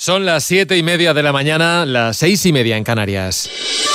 Son las 7:30 de la mañana, las 6:30 en Canarias.